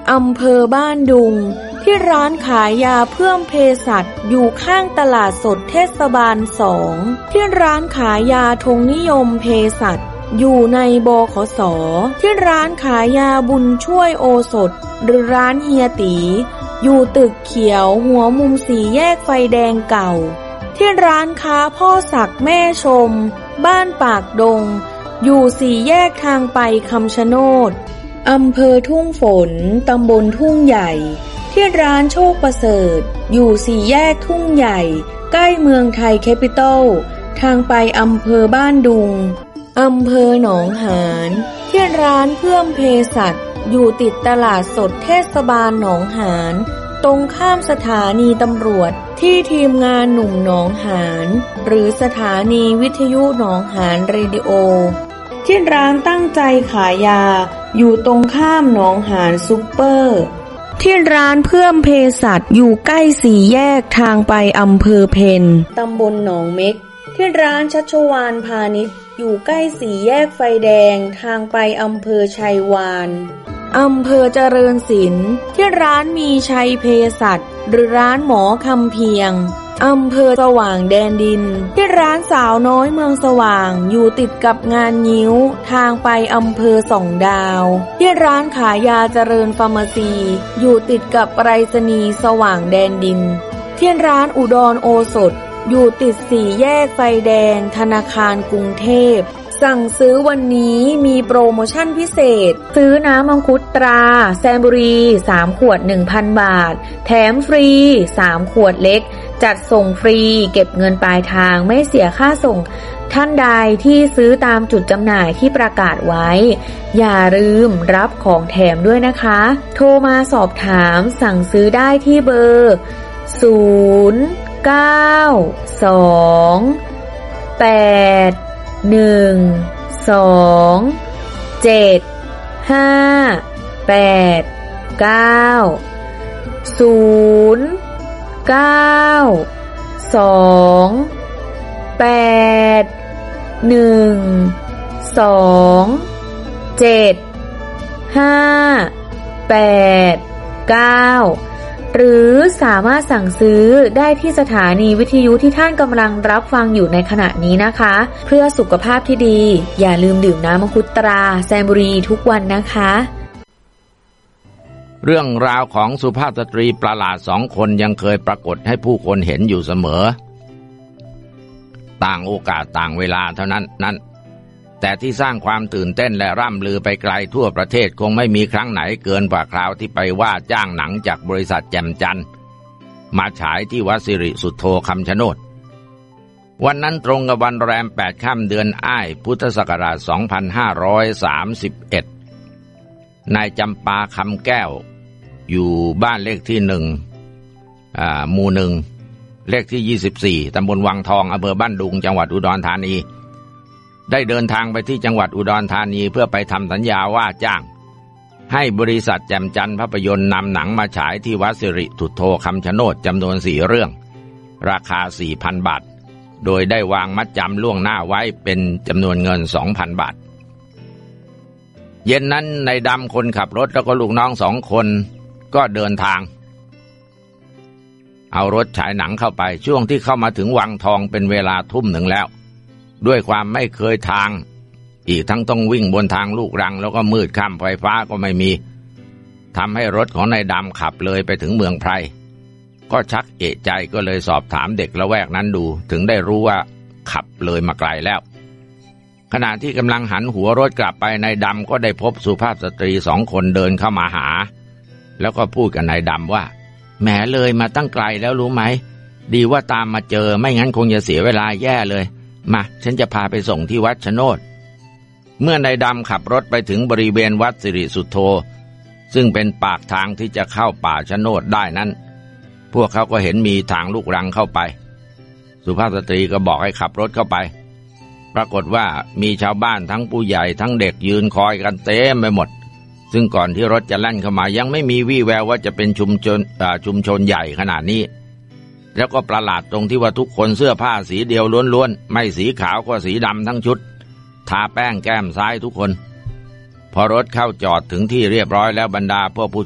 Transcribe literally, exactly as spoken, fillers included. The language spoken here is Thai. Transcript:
อำเภอบ้านดุงที่ร้านขายยาเพื่อมเภสัชอยู่ข้างตลาดสดเทศบาลสองที่ร้านขายยาธงนิยมเภสัชอยู่ในบขส.ที่ร้านขายยาบุญช่วยโอสถหรือร้านเฮียตีอยู่ตึกเขียวหัวมุมสี่แยกไฟแดงเก่าที่ร้านค้าพ่อศักดิ์แม่ชมบ้านปากดงอยู่สี่แยกทางไปคำชะโนดอำเภอทุ่งฝนตำบลทุ่งใหญ่ที่ร้านโชคประเสริฐอยู่สี่แยกทุ่งใหญ่ใกล้เมืองไทยแคปิตอลทางไปอำเภอบ้านดุงอำเภอหนองหานที่ร้านเพื่อมเภสัชอยู่ติดตลาดสดเทศบาลหนองหานตรงข้ามสถานีตำรวจที่ทีมงานหนุ่มหนองหานหรือสถานีวิทยุหนองหานเรดิโอที่ร้านตั้งใจขายยาอยู่ตรงข้ามหนองหานซุปเปอร์ที่ร้านเพื่อมเภสัชอยู่ใกล้สี่แยกทางไปอำเภอเพนตำบลหนองเม็กที่ร้านชัชวาลพาณิชย์อยู่ใกล้สี่แยกไฟแดงทางไปอำเภอชัยวาลอำเภอเจริญศิลป์ที่ร้านมีชัยเภสัชหรือร้านหมอคำเพียงอำเภอสว่างแดนดินที่ร้านสาวน้อยเมืองสว่างอยู่ติดกับงานงิ้วทางไปอำเภอสองดาวที่ร้านขายยาเจริญฟาร์มาซีอยู่ติดกับไปรษณีย์สว่างแดนดินที่ร้านอุดรโอสถอยู่ติดสี่แยกไฟแดงธนาคารกรุงเทพสั่งซื้อวันนี้มีโปรโมชั่นพิเศษซื้อน้ำมังคุดตราแซนบุรีสามขวด หนึ่งพัน บาทแถมฟรีสามขวดเล็กจัดส่งฟรีเก็บเงินปลายทางไม่เสียค่าส่งท่านใดที่ซื้อตามจุดจำหน่ายที่ประกาศไว้อย่าลืมรับของแถมด้วยนะคะโทรมาสอบถามสั่งซื้อได้ที่เบอร์ศูนย์ เก้า สอง แปด หนึ่ง สอง เจ็ด ห้า แปด เก้า ศูนย์ เก้า สอง แปด หนึ่ง สอง เจ็ด ห้า แปด เก้าหรือสามารถสั่งซื้อได้ที่สถานีวิทยุที่ท่านกำลังรับฟังอยู่ในขณะนี้นะคะเพื่อสุขภาพที่ดีอย่าลืมดื่มน้ำมังคุดตราแซนบุรีทุกวันนะคะเรื่องราวของสุภาพสตรีประหลาดสองคนยังเคยปรากฏให้ผู้คนเห็นอยู่เสมอต่างโอกาสต่างเวลาเท่านั้นนั้นแต่ที่สร้างความตื่นเต้นและร่ำลือไปไกลทั่วประเทศคงไม่มีครั้งไหนเกินกว่าคราวที่ไปว่าจ้างหนังจากบริษัทแจ่มจันทร์มาฉายที่วัดสิริสุทโธคำชะโนดวันนั้นตรงกับวันแรมแปดค่ำเดือนอ้ายพุทธศักราชสองพันห้าร้อยสามสิบเอ็ดนายจำปาคำแก้วอยู่บ้านเลขที่หนึ่งอ่าหมู่หนึ่งเลขที่ยี่สิบสี่ตำบลวังทองอำเภอบ้านดุงจังหวัดอุดรธานีได้เดินทางไปที่จังหวัดอุดรธานีเพื่อไปทำสัญญาว่าจ้างให้บริษัทแจ่มจันทร์ภาพยนตร์นำหนังมาฉายที่วัดสิริสุทโธคำชะโนดจำนวนสี่เรื่องราคา สี่พัน บาทโดยได้วางมัดจำล่วงหน้าไว้เป็นจำนวนเงิน สองพัน บาทเย็นนั้นนายดำคนขับรถแล้วก็ลูกน้องสองคนก็เดินทางเอารถฉายหนังเข้าไปช่วงที่เข้ามาถึงวังทองเป็นเวลาทุ่มหนึ่งแล้วด้วยความไม่เคยทางอีกทั้งต้องวิ่งบนทางลูกรังแล้วก็มืดค่ำไฟฟ้าก็ไม่มีทำให้รถของนายดำขับเลยไปถึงเมืองไพรก็ชักเอะใจก็เลยสอบถามเด็กละแวกนั้นดูถึงได้รู้ว่าขับเลยมาไกลแล้วขณะที่กำลังหันหัวรถกลับไปนายดำก็ได้พบสุภาพสตรีสองคนเดินเข้ามาหาแล้วก็พูดกับนายดำว่าแหมเลยมาตั้งไกลแล้วรู้ไหมดีว่าตามมาเจอไม่งั้นคงจะเสียเวลาแย่เลยมาฉันจะพาไปส่งที่วัดชะโนดเมื่อนายดำขับรถไปถึงบริเวณวัดสิริสุทโธซึ่งเป็นปากทางที่จะเข้าป่าชะโนดได้นั้นพวกเขาก็เห็นมีทางลูกรังเข้าไปสุภาพสตรีก็บอกให้ขับรถเข้าไปปรากฏว่ามีชาวบ้านทั้งผู้ใหญ่ทั้งเด็กยืนคอยกันเต็มไปหมดซึ่งก่อนที่รถจะแล่นเข้ามายังไม่มีวี่แววว่าจะเป็นชุมชนชุมชนใหญ่ขนาดนี้แล้วก็ประหลาดตรงที่ว่าทุกคนเสื้อผ้าสีเดียวล้วนๆไม่สีขาวก็สีดำทั้งชุดทาแป้งแก้มซ้ายทุกคนพอรถเข้าจอดถึงที่เรียบร้อยแล้วบรรดาพวกผู้